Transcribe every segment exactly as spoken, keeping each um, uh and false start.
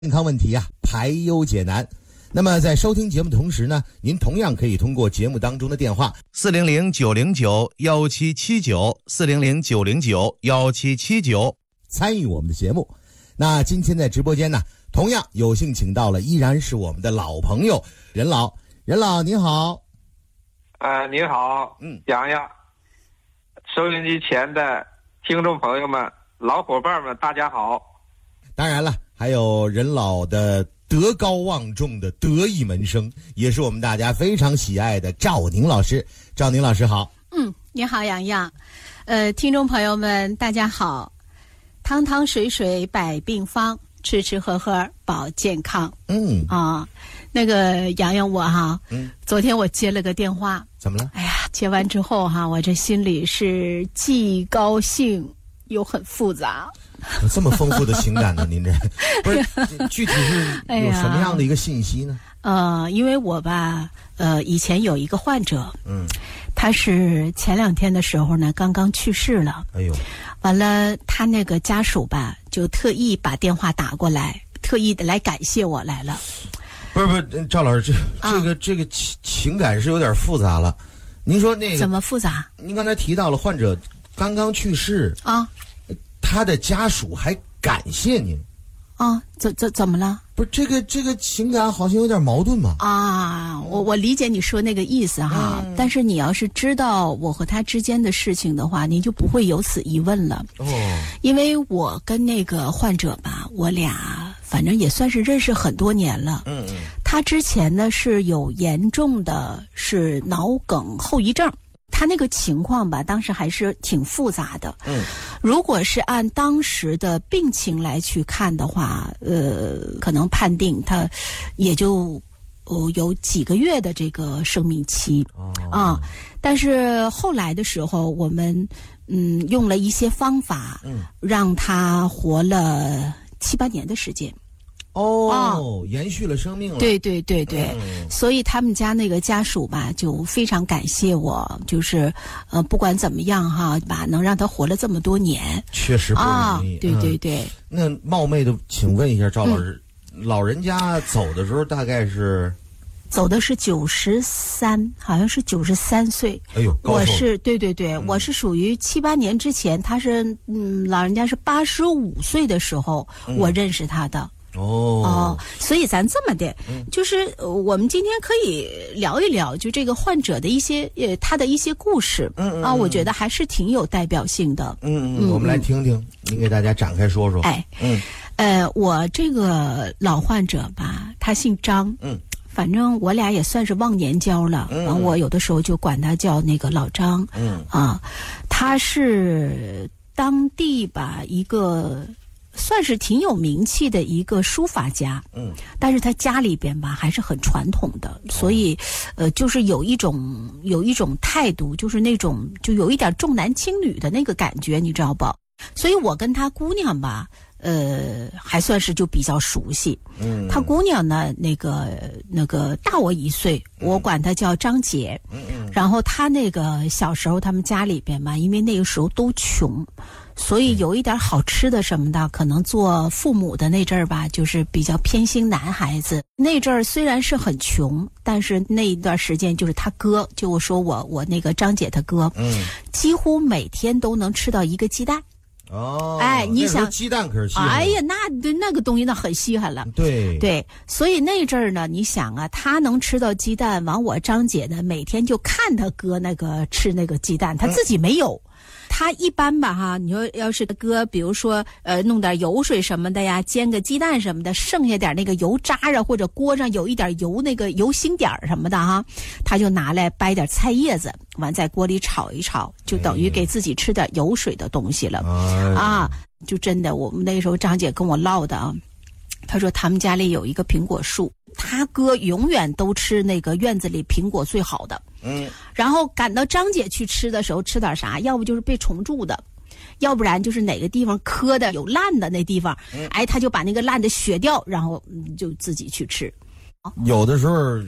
健康问题啊，排忧解难。那么在收听节目的同时呢，您同样可以通过节目当中的电话四零零九零九幺七七九四零零九零九幺七七九参与我们的节目。那今天在直播间呢，同样有幸请到了依然是我们的老朋友任老。任老您好。 呃，您好，嗯，洋洋，收音机前的听众朋友们、老伙伴们，大家好。 当然了，还有任老的德高望重的得意门生，也是我们大家非常喜爱的赵宁老师。赵宁老师好。 嗯，你好，洋洋。呃，听众朋友们，大家好。汤汤水水百病方，吃吃喝喝保健康。嗯啊，那个洋洋我哈，嗯，昨天我接了个电话。 怎么了？ 哎呀，接完之后哈，我这心里是既高兴又很复杂。 有这么丰富的情感呢？您这不是具体是有什么样的一个信息呢？ 哎、呃，因为我吧，呃，以前有一个患者，嗯，他是前两天的时候呢，刚刚去世了。哎呦，完了，他那个家属吧，就特意把电话打过来，特意的来感谢我来了。 不是不是，赵老师，这、啊、这个这个情情感是有点复杂了。您说那个怎么复杂？ 您刚才提到了患者刚刚去世啊。他的家属还感谢您， 啊，怎怎怎么了？ 不是这个这个情感好像有点矛盾嘛？ 啊，我我理解你说那个意思哈，嗯、但是你要是知道我和他之间的事情的话，您就不会有此疑问了。哦，因为我跟那个患者吧，我俩反正也算是认识很多年了。嗯嗯，他之前呢是有严重的是脑梗后遗症。他那个情况吧，当时还是挺复杂的。嗯，如果是按当时的病情来去看的话，呃，可能判定他也就哦有几个月的这个生命期。哦啊，但是后来的时候，我们嗯用了一些方法，嗯，让他活了七八年的时间。 哦、啊，延续了生命了。 对对对对、嗯，所以他们家那个家属吧，就非常感谢我，就是呃，不管怎么样哈，吧，能让他活了这么多年， 确实不容易。 啊、对对对、 嗯。那冒昧的，请问一下赵老师，嗯、老人家走的时候大概是？ 走的是九十三，好像是九十三岁。 哎呦，高寿了。 我是对对对、嗯，我是属于七八年之前，他是嗯，老人家是八十五岁的时候、嗯，我认识他的。哦哦，所以咱这么的，嗯、就是、呃、我们今天可以聊一聊，就这个患者的一些呃他的一些故事，嗯嗯啊，我觉得还是挺有代表性的。 嗯嗯，我们来听听，您给大家展开说说。 哎，嗯，呃，我这个老患者吧，他姓张，嗯，反正我俩也算是忘年交了，嗯，完我有的时候就管他叫那个老张，嗯啊，他是当地吧一个。算是挺有名气的一个书法家，嗯，但是他家里边吧还是很传统的，所以，呃，就是有一种有一种态度，就是那种就有一点重男轻女的那个感觉，你知道不？所以我跟他姑娘吧，呃，还算是就比较熟悉。嗯，他姑娘呢，那个那个大我一岁，我管她叫张姐。嗯嗯，然后她那个小时候，他们家里边嘛，因为那个时候都穷。所以有一点好吃的什么的，可能做父母的那阵儿吧，就是比较偏心男孩子。那阵儿虽然是很穷，但是那一段时间就是他哥，就我说我我那个张姐他哥，嗯，几乎每天都能吃到一个鸡蛋。 哦， 哎，你想鸡蛋可是稀罕， 哎呀，那那个东西那很稀罕了。 对对，所以那阵儿呢，你想啊，他能吃到鸡蛋，完我张姐呢，每天就看他哥那个吃那个鸡蛋，他自己没有。嗯，他一般吧哈，你说要是哥，比如说呃弄点油水什么的呀，煎个鸡蛋什么的，剩下点那个油渣啊，或者锅上有一点油那个油星点什么的哈，他就拿来掰点菜叶子，完在锅里炒一炒，就等于给自己吃点油水的东西了。哎、啊，就真的，我们那时候张姐跟我唠的啊。他说他们家里有一个苹果树，他哥永远都吃那个院子里苹果最好的。嗯，然后赶到张姐去吃的时候，吃点啥？要不就是被虫蛀的，要不然就是哪个地方磕的有烂的那地方，嗯、哎，他就把那个烂的削掉，然后、嗯、就自己去吃。 有的时候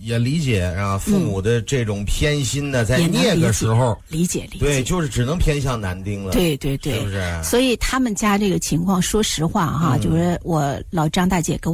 也理解啊，父母的这种偏心呢，嗯、在那个时候理解理解， 对，就是只能偏向男丁了。 对对对， 是不是？ 所以他们家这个情况，说实话哈，嗯、就是我老张大姐跟我